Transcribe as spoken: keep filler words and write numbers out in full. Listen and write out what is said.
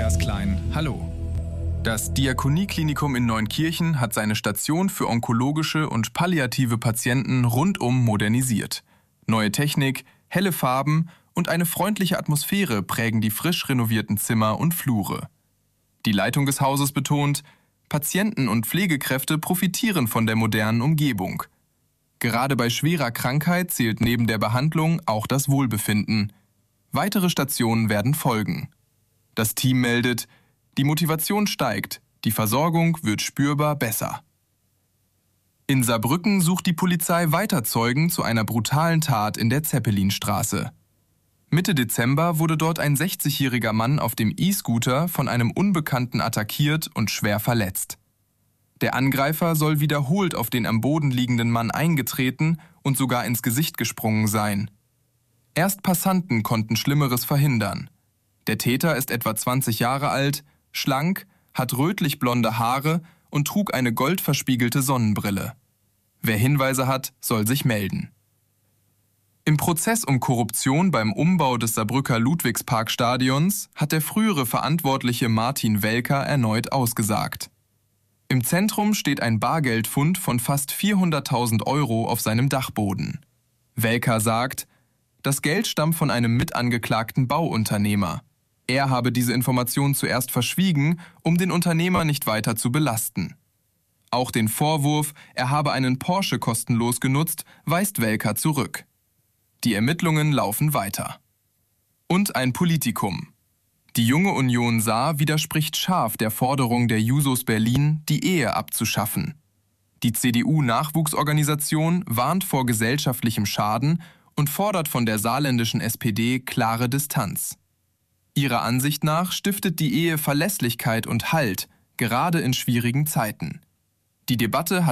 Andreas Klein. Hallo. Das Diakonieklinikum in Neunkirchen hat seine Station für onkologische und palliative Patienten rundum modernisiert. Neue Technik, helle Farben und eine freundliche Atmosphäre prägen die frisch renovierten Zimmer und Flure. Die Leitung des Hauses betont, Patienten und Pflegekräfte profitieren von der modernen Umgebung. Gerade bei schwerer Krankheit zählt neben der Behandlung auch das Wohlbefinden. Weitere Stationen werden folgen. Das Team meldet, die Motivation steigt, die Versorgung wird spürbar besser. In Saarbrücken sucht die Polizei weiter Zeugen zu einer brutalen Tat in der Zeppelinstraße. Mitte Dezember wurde dort ein sechzigjähriger Mann auf dem E-Scooter von einem Unbekannten attackiert und schwer verletzt. Der Angreifer soll wiederholt auf den am Boden liegenden Mann eingetreten und sogar ins Gesicht gesprungen sein. Erst Passanten konnten Schlimmeres verhindern. Der Täter ist etwa zwanzig Jahre alt, schlank, hat rötlich-blonde Haare und trug eine goldverspiegelte Sonnenbrille. Wer Hinweise hat, soll sich melden. Im Prozess um Korruption beim Umbau des Saarbrücker Ludwigsparkstadions hat der frühere Verantwortliche Martin Welker erneut ausgesagt. Im Zentrum steht ein Bargeldfund von fast vierhunderttausend Euro auf seinem Dachboden. Welker sagt, das Geld stammt von einem mitangeklagten Bauunternehmer. Er habe diese Information zuerst verschwiegen, um den Unternehmer nicht weiter zu belasten. Auch den Vorwurf, er habe einen Porsche kostenlos genutzt, weist Welker zurück. Die Ermittlungen laufen weiter. Und ein Politikum. Die Junge Union Saar widerspricht scharf der Forderung der Jusos Berlin, die Ehe abzuschaffen. Die C D U-Nachwuchsorganisation warnt vor gesellschaftlichem Schaden und fordert von der saarländischen S P D klare Distanz. Ihrer Ansicht nach stiftet die Ehe Verlässlichkeit und Halt, gerade in schwierigen Zeiten. Die Debatte hat